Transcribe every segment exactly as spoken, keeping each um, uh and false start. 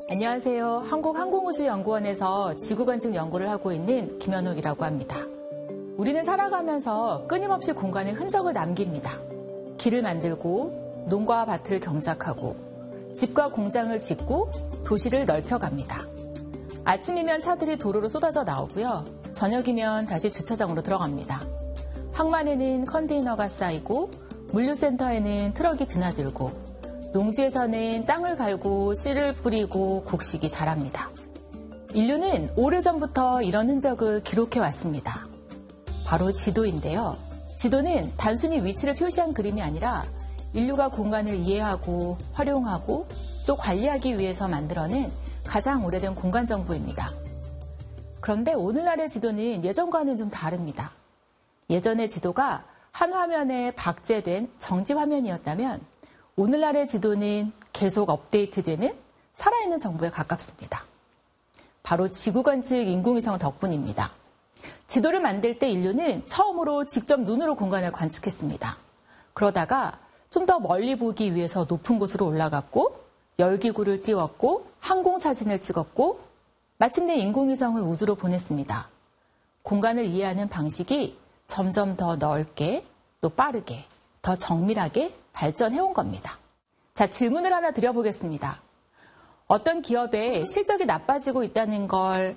안녕하세요. 한국항공우주연구원에서 지구관측 연구를 하고 있는 김현옥이라고 합니다. 우리는 살아가면서 끊임없이 공간에 흔적을 남깁니다. 길을 만들고 농가와 밭을 경작하고 집과 공장을 짓고 도시를 넓혀갑니다. 아침이면 차들이 도로로 쏟아져 나오고요. 저녁이면 다시 주차장으로 들어갑니다. 항만에는 컨테이너가 쌓이고 물류센터에는 트럭이 드나들고 농지에서는 땅을 갈고 씨를 뿌리고 곡식이 자랍니다. 인류는 오래전부터 이런 흔적을 기록해 왔습니다. 바로 지도인데요. 지도는 단순히 위치를 표시한 그림이 아니라 인류가 공간을 이해하고 활용하고 또 관리하기 위해서 만들어낸 가장 오래된 공간 정보입니다. 그런데 오늘날의 지도는 예전과는 좀 다릅니다. 예전의 지도가 한 화면에 박제된 정지 화면이었다면 오늘날의 지도는 계속 업데이트되는 살아있는 정보에 가깝습니다. 바로 지구관측 인공위성 덕분입니다. 지도를 만들 때 인류는 처음으로 직접 눈으로 공간을 관측했습니다. 그러다가 좀 더 멀리 보기 위해서 높은 곳으로 올라갔고 열기구를 띄웠고 항공사진을 찍었고 마침내 인공위성을 우주로 보냈습니다. 공간을 이해하는 방식이 점점 더 넓게 또 빠르게 더 정밀하게 발전해온 겁니다. 자, 질문을 하나 드려보겠습니다. 어떤 기업의 실적이 나빠지고 있다는 걸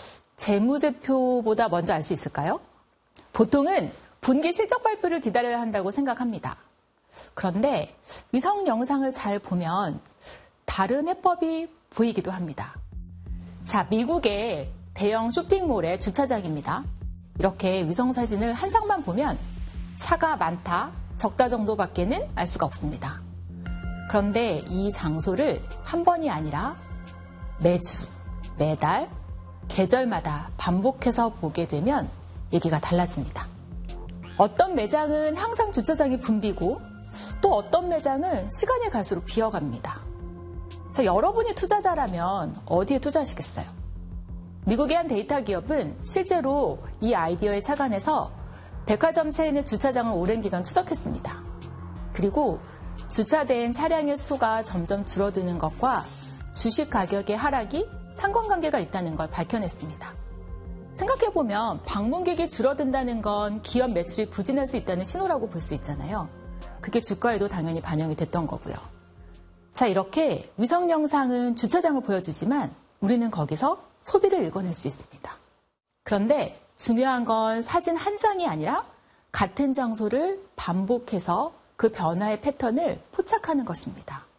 재무제표보다 먼저 알 수 있을까요? 보통은 분기 실적 발표를 기다려야 한다고 생각합니다. 그런데 위성 영상을 잘 보면 다른 해법이 보이기도 합니다. 자, 미국의 대형 쇼핑몰의 주차장입니다. 이렇게 위성 사진을 한 장만 보면 차가 많다, 적다 정도밖에는 알 수가 없습니다. 그런데 이 장소를 한 번이 아니라 매주, 매달, 계절마다 반복해서 보게 되면 얘기가 달라집니다. 어떤 매장은 항상 주차장이 붐비고 또 어떤 매장은 시간이 갈수록 비어갑니다. 자, 여러분이 투자자라면 어디에 투자하시겠어요? 미국의 한 데이터 기업은 실제로 이 아이디어에 착안해서 백화점 체인의 주차장을 오랜 기간 추적했습니다. 그리고 주차된 차량의 수가 점점 줄어드는 것과 주식 가격의 하락이 상관관계가 있다는 걸 밝혀냈습니다. 생각해보면 방문객이 줄어든다는 건 기업 매출이 부진할 수 있다는 신호라고 볼 수 있잖아요. 그게 주가에도 당연히 반영이 됐던 거고요. 자, 이렇게 위성 영상은 주차장을 보여주지만 우리는 거기서 소비를 읽어낼 수 있습니다. 그런데 중요한 건 사진 한 장이 아니라 같은 장소를 반복해서 그 변화의 패턴을 포착하는 것입니다.